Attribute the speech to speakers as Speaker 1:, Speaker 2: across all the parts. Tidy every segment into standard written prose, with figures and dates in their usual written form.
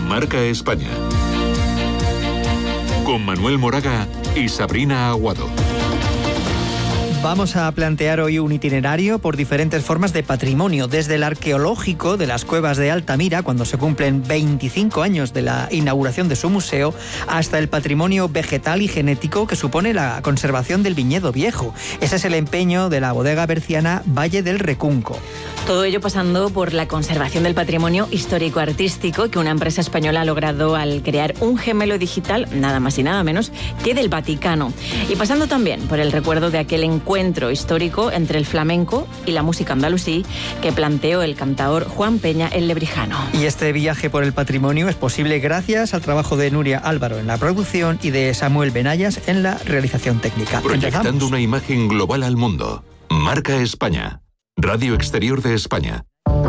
Speaker 1: Marca España. Con Manuel Moraga y Sabrina Aguado.
Speaker 2: Vamos a plantear hoy un itinerario por diferentes formas de patrimonio, desde el arqueológico de las cuevas de Altamira, cuando se cumplen 25 años de la inauguración de su museo, hasta el patrimonio vegetal y genético que supone la conservación del viñedo viejo. Ese es el empeño de la bodega berciana Valle del Recunco.
Speaker 3: Todo ello pasando por la conservación del patrimonio histórico-artístico que una empresa española ha logrado al crear un gemelo digital, nada más y nada menos que del Vaticano. Y pasando también por el recuerdo de aquel encuentro histórico entre el flamenco y la música andalusí que planteó el cantaor Juan Peña el Lebrijano.
Speaker 2: Y este viaje por el patrimonio es posible gracias al trabajo de Nuria Álvaro en la producción y de Samuel Benayas en la realización técnica.
Speaker 1: Proyectando
Speaker 2: Empezamos.
Speaker 1: una imagen global al mundo. Marca España. Radio Exterior de España.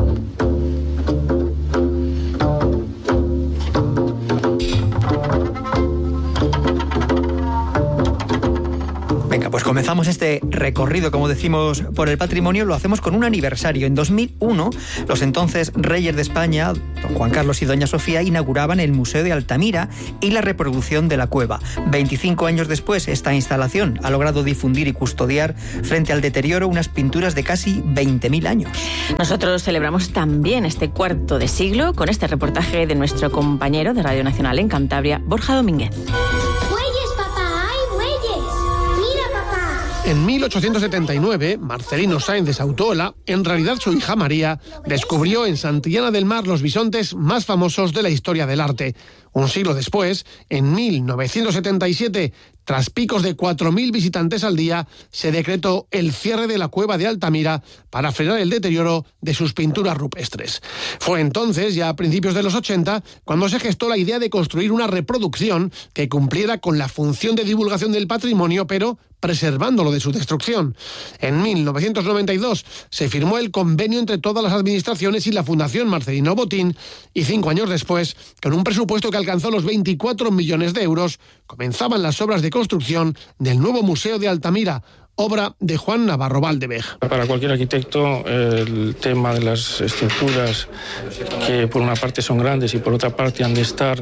Speaker 2: Venga, pues comenzamos este recorrido, como decimos, por el patrimonio. Lo hacemos con un aniversario. En 2001, los entonces reyes de España, don Juan Carlos y doña Sofía, inauguraban el Museo de Altamira y la reproducción de la cueva. 25 años después, esta instalación ha logrado difundir y custodiar frente al deterioro unas pinturas de casi 20.000 años.
Speaker 3: Nosotros celebramos también este cuarto de siglo con este reportaje de nuestro compañero de Radio Nacional en Cantabria, Borja Domínguez.
Speaker 4: En 1879, Marcelino Sáenz de Sautola, en realidad su hija María, descubrió en Santillana del Mar los bisontes más famosos de la historia del arte. Un siglo después, en 1977, tras picos de 4.000 visitantes al día, se decretó el cierre de la cueva de Altamira para frenar el deterioro de sus pinturas rupestres. Fue entonces, ya a principios de los 80, cuando se gestó la idea de construir una reproducción que cumpliera con la función de divulgación del patrimonio, pero preservándolo de su destrucción. En 1992 se firmó el convenio entre todas las administraciones y la Fundación Marcelino Botín y 5 años después, con un presupuesto que alcanzó los 24 millones de euros, comenzaban las obras de construcción del nuevo Museo de Altamira, obra de Juan Navarro Valdevej.
Speaker 5: Para cualquier arquitecto, el tema de las estructuras, que por una parte son grandes y por otra parte han de estar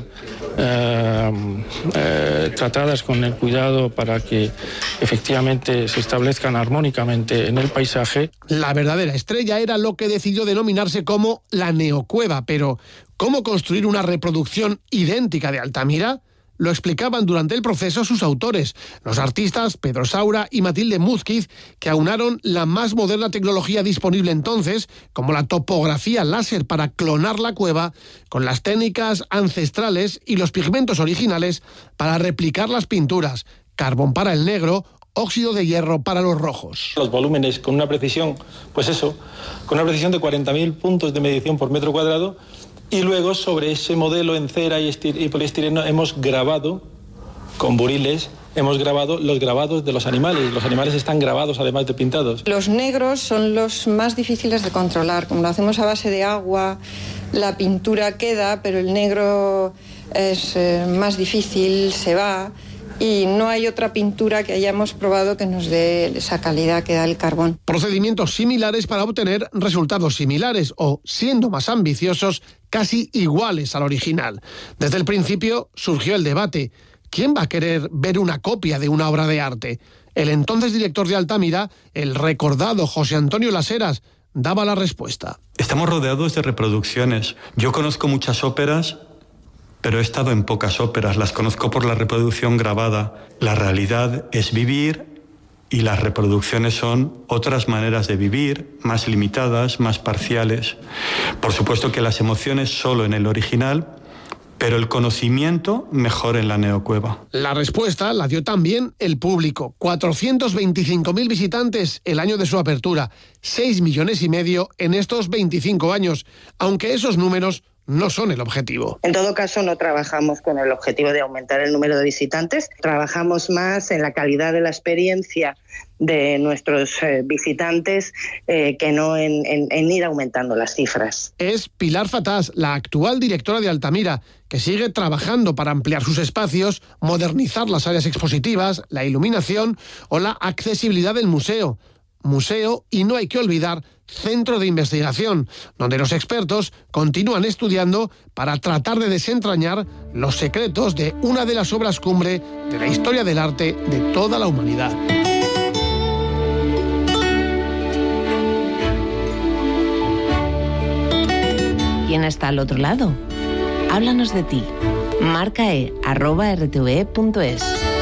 Speaker 5: tratadas con el cuidado para que efectivamente se establezcan armónicamente en el paisaje.
Speaker 4: La verdadera estrella era lo que decidió denominarse como la neocueva, pero ¿cómo construir una reproducción idéntica de Altamira? Lo explicaban durante el proceso sus autores, los artistas Pedro Saura y Matilde Múzquiz, que aunaron la más moderna tecnología disponible entonces, como la topografía láser para clonar la cueva, con las técnicas ancestrales y los pigmentos originales para replicar las pinturas, carbón para el negro, óxido de hierro para los rojos.
Speaker 6: Los volúmenes con una precisión, con una precisión de 40.000 puntos de medición por metro cuadrado. Y luego sobre ese modelo en cera y poliestireno hemos grabado con buriles, hemos grabado los grabados de los animales. Los animales están grabados además de pintados.
Speaker 7: Los negros son los más difíciles de controlar. Como lo hacemos a base de agua, la pintura queda, pero el negro es más difícil, se va. Y no hay otra pintura que hayamos probado que nos dé esa calidad que da el carbón.
Speaker 4: Procedimientos similares para obtener resultados similares o, siendo más ambiciosos, casi iguales al original. Desde el principio surgió el debate. ¿Quién va a querer ver una copia de una obra de arte? El entonces director de Altamira, el recordado José Antonio Las Heras, daba la respuesta.
Speaker 8: Estamos rodeados de reproducciones. Yo conozco muchas óperas, pero he estado en pocas óperas, las conozco por la reproducción grabada. La realidad es vivir y las reproducciones son otras maneras de vivir, más limitadas, más parciales. Por supuesto que las emociones solo en el original, pero el conocimiento mejor en la neocueva.
Speaker 4: La respuesta la dio también el público. 425.000 visitantes el año de su apertura, 6,5 millones en estos 25 años, aunque esos números no son el objetivo.
Speaker 9: En todo caso, no trabajamos con el objetivo de aumentar el número de visitantes, trabajamos más en la calidad de la experiencia de nuestros visitantes que no en ir aumentando las cifras.
Speaker 4: Es Pilar Fatás, la actual directora de Altamira, que sigue trabajando para ampliar sus espacios, modernizar las áreas expositivas, la iluminación o la accesibilidad del museo. Museo, y no hay que olvidar centro de investigación, donde los expertos continúan estudiando para tratar de desentrañar los secretos de una de las obras cumbre de la historia del arte de toda la humanidad.
Speaker 10: ¿Quién está al otro lado? Háblanos de ti. Marca @rtve.es.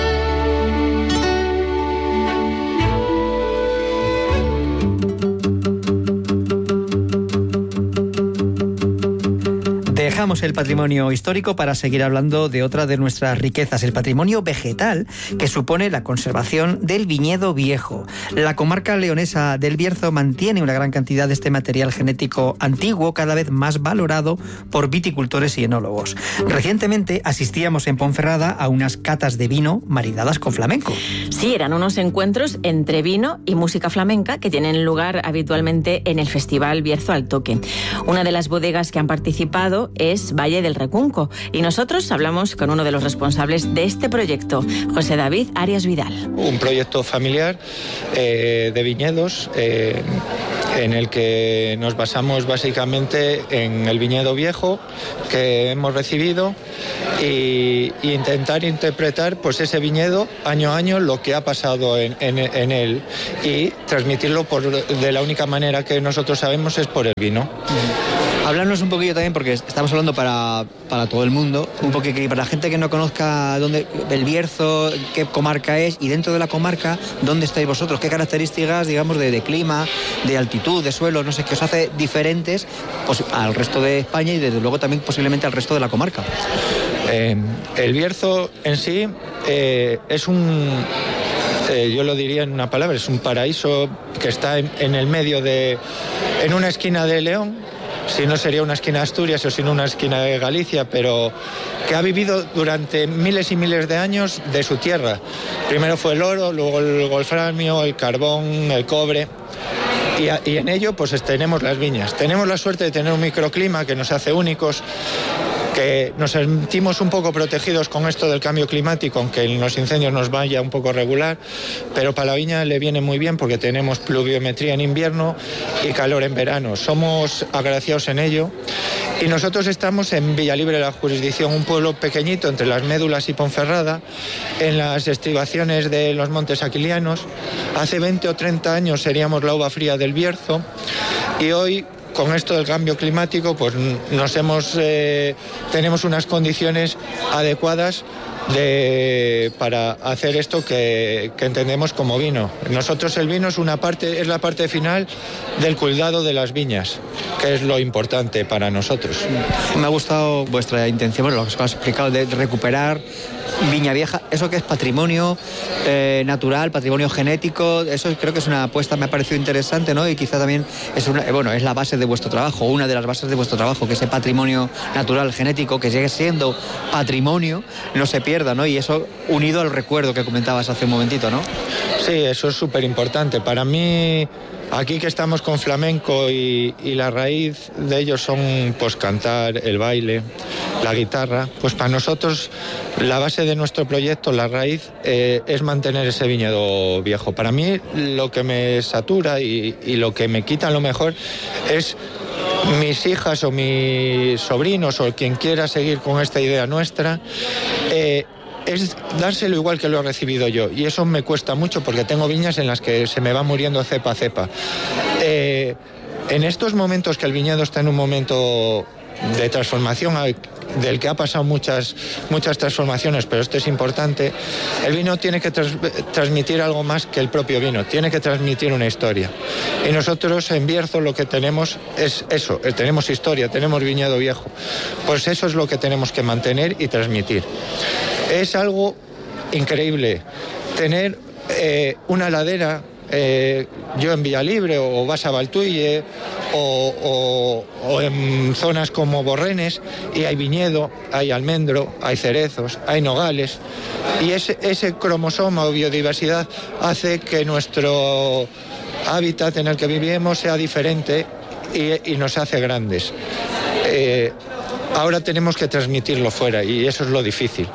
Speaker 2: Dejamos el patrimonio histórico para seguir hablando de otra de nuestras riquezas, el patrimonio vegetal, que supone la conservación del viñedo viejo. La comarca leonesa del Bierzo mantiene una gran cantidad de este material genético antiguo, cada vez más valorado por viticultores y enólogos. Recientemente asistíamos en Ponferrada a unas catas de vino maridadas con flamenco.
Speaker 3: Sí, eran unos encuentros entre vino y música flamenca que tienen lugar habitualmente en el Festival Bierzo al Toque. Una de las bodegas que han participado es Valle del Recunco, y nosotros hablamos con uno de los responsables de este proyecto, José David Arias Vidal.
Speaker 11: Un proyecto familiar de viñedos en el que nos basamos básicamente en el viñedo viejo que hemos recibido e intentar interpretar pues ese viñedo año a año, lo que ha pasado en él, y transmitirlo de la única manera que nosotros sabemos es por el vino.
Speaker 2: Háblanos un poquillo también, porque estamos hablando para todo el mundo, un poquito para la gente que no conozca dónde el Bierzo, qué comarca es, y dentro de la comarca, ¿dónde estáis vosotros? ¿Qué características, digamos, de clima, de altitud, de suelo, no sé, qué os hace diferentes pues, al resto de España y desde luego también posiblemente al resto de la comarca?
Speaker 11: El Bierzo en sí es un... yo lo diría en una palabra, es un paraíso que está en el medio en una esquina de León. Si no sería una esquina de Asturias o sino una esquina de Galicia, pero que ha vivido durante miles y miles de años de su tierra. Primero fue el oro, luego el wolframio, el carbón, el cobre. Y en ello pues tenemos las viñas. Tenemos la suerte de tener un microclima que nos hace únicos, que nos sentimos un poco protegidos con esto del cambio climático, aunque en los incendios nos vaya un poco regular, pero para la viña le viene muy bien porque tenemos pluviometría en invierno y calor en verano. Somos agraciados en ello, y nosotros estamos en Villalibre de la Jurisdicción, un pueblo pequeñito entre Las Médulas y Ponferrada, en las estribaciones de los Montes Aquilianos. Hace 20 o 30 años seríamos la uva fría del Bierzo, y hoy, con esto del cambio climático, pues tenemos unas condiciones adecuadas para hacer esto que entendemos como vino. Nosotros el vino es la parte final del cuidado de las viñas, que es lo importante para nosotros.
Speaker 2: Me ha gustado vuestra intención, bueno, lo que os has explicado, de recuperar viña vieja, eso que es patrimonio natural, patrimonio genético, eso creo que es una apuesta, me ha parecido interesante, ¿no? Y quizá también es la base de vuestro trabajo, una de las bases de vuestro trabajo, que ese patrimonio natural, genético, que sigue siendo patrimonio, no se pierda, ¿no? Y eso unido al recuerdo que comentabas hace un momentito, ¿no?
Speaker 11: Sí, eso es súper importante. Para mí, aquí que estamos con flamenco y la raíz de ellos son pues cantar, el baile, la guitarra, pues para nosotros la base de nuestro proyecto, la raíz, es mantener ese viñedo viejo. Para mí lo que me satura y lo que me quita lo mejor es mis hijas o mis sobrinos o quien quiera seguir con esta idea nuestra, es dárselo igual que lo he recibido yo, y eso me cuesta mucho porque tengo viñas en las que se me va muriendo cepa a cepa. En estos momentos que el viñedo está en un momento de transformación, del que ha pasado muchas transformaciones, pero esto es importante, el vino tiene que transmitir algo más que el propio vino, tiene que transmitir una historia. Y nosotros en Bierzo lo que tenemos es eso, tenemos historia, tenemos viñedo viejo. Pues eso es lo que tenemos que mantener y transmitir. Es algo increíble tener una ladera, yo en Villalibre, o vas a Valtuille, o en zonas como Borrenes, y hay viñedo, hay almendro, hay cerezos, hay nogales, y ese cromosoma o biodiversidad hace que nuestro hábitat en el que vivimos sea diferente y nos hace grandes. Ahora tenemos que transmitirlo fuera, y eso es lo difícil.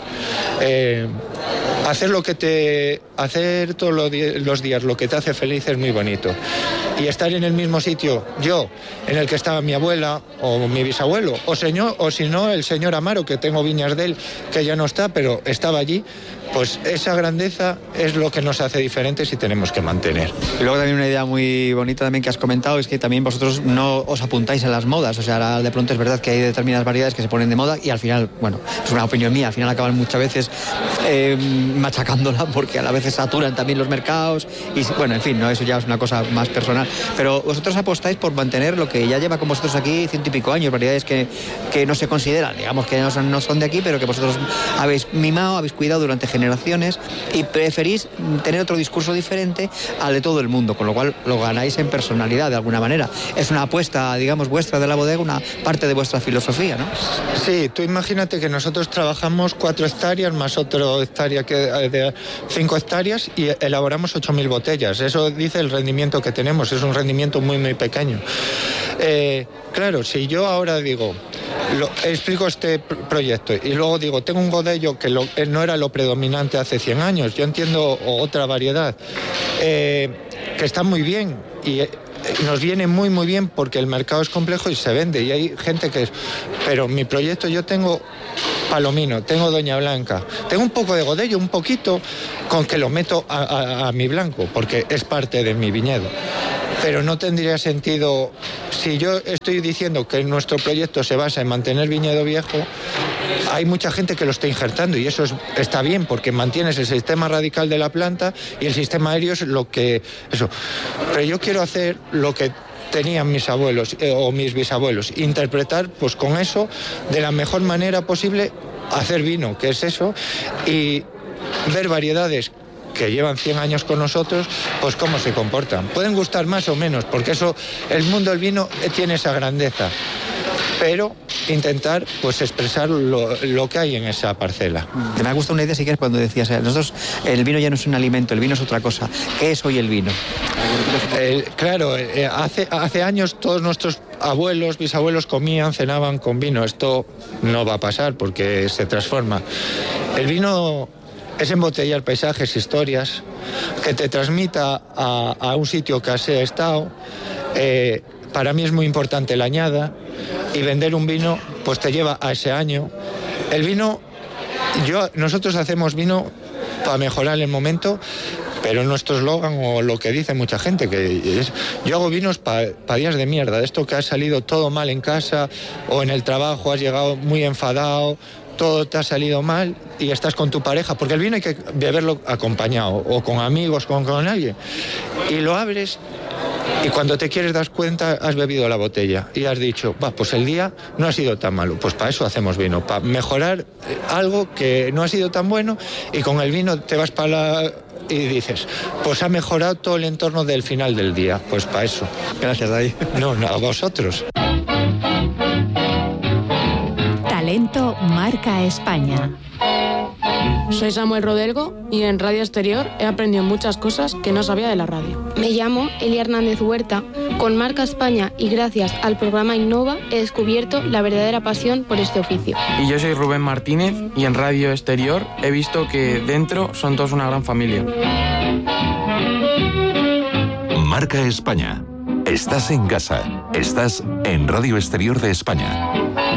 Speaker 11: Hacer todos los días lo que te hace feliz es muy bonito. y estar en el mismo sitio yo en el que estaba mi abuela o mi bisabuelo, o si no el señor Amaro, que tengo viñas de él, que ya no está, pero estaba allí. Pues esa grandeza es lo que nos hace diferentes y tenemos que mantener.
Speaker 2: Y luego también una idea muy bonita también que has comentado es que también vosotros no os apuntáis a las modas, o sea, de pronto es verdad que hay determinadas variedades que se ponen de moda y al final, bueno, es una opinión mía, al final acaban muchas veces machacándola porque a la vez saturan también los mercados y bueno, en fin, no, eso ya es una cosa más personal, pero vosotros apostáis por mantener lo que ya lleva con vosotros aquí 100 y pico años, variedades que no se consideran, digamos que no son de aquí, pero que vosotros habéis mimado, habéis cuidado durante generaciones y preferís tener otro discurso diferente al de todo el mundo, con lo cual lo ganáis en personalidad de alguna manera. Es una apuesta, digamos, vuestra de la bodega, una parte de vuestra filosofía, ¿no?
Speaker 11: Sí, tú imagínate que nosotros trabajamos 4 hectáreas más otra hectárea de 5 hectáreas y elaboramos 8.000 botellas. Eso dice el rendimiento que tenemos, es un rendimiento muy, muy pequeño. Claro, si yo ahora digo, explico este proyecto y luego digo, tengo un godello que no era lo predominante hace 100 años, yo entiendo otra variedad, que está muy bien y nos viene muy muy bien porque el mercado es complejo y se vende y hay gente que pero mi proyecto yo tengo Palomino, tengo Doña Blanca, tengo un poco de godello, un poquito, con que lo meto a mi blanco porque es parte de mi viñedo. Pero no tendría sentido, si yo estoy diciendo que nuestro proyecto se basa en mantener viñedo viejo, hay mucha gente que lo está injertando y eso está bien porque mantienes el sistema radical de la planta y el sistema aéreo es lo que... Pero yo quiero hacer lo que tenían mis abuelos o mis bisabuelos, interpretar pues con eso de la mejor manera posible, hacer vino, que es eso, y ver variedades que llevan 100 años con nosotros, pues cómo se comportan. Pueden gustar más o menos, porque eso, el mundo del vino tiene esa grandeza, pero intentar pues expresar lo que hay en esa parcela.
Speaker 2: Me ha gustado una idea, si quieres, cuando decías, nosotros el vino ya no es un alimento, el vino es otra cosa. ¿Qué es hoy el vino?
Speaker 11: Claro, hace años todos nuestros abuelos, bisabuelos comían, cenaban con vino. Esto no va a pasar porque se transforma. El vino es embotellar paisajes, historias, que te transmita a un sitio que has estado. Para mí es muy importante la añada y vender un vino pues te lleva a ese año. El vino, nosotros hacemos vino para mejorar el momento, pero nuestro eslogan o lo que dice mucha gente, que es, yo hago vinos para días de mierda, de esto que ha salido todo mal en casa o en el trabajo, has llegado muy enfadado, todo te ha salido mal y estás con tu pareja, porque el vino hay que beberlo acompañado o con amigos, con alguien, y lo abres y cuando te quieres dar cuenta has bebido la botella y has dicho, pues el día no ha sido tan malo, pues para eso hacemos vino, para mejorar algo que no ha sido tan bueno, y con el vino te vas y dices, pues ha mejorado todo el entorno del final del día, pues para eso.
Speaker 2: Gracias, David.
Speaker 11: No, a vosotros.
Speaker 12: Talento Marca España.
Speaker 13: Soy Samuel Rodelgo y en Radio Exterior he aprendido muchas cosas que no sabía de la radio.
Speaker 14: Me llamo Elia Hernández Huerta. Con Marca España y gracias al programa Innova he descubierto la verdadera pasión por este oficio.
Speaker 15: Y yo soy Rubén Martínez y en Radio Exterior he visto que dentro son todos una gran familia.
Speaker 1: Marca España. Estás en casa. Estás en Radio Exterior de España.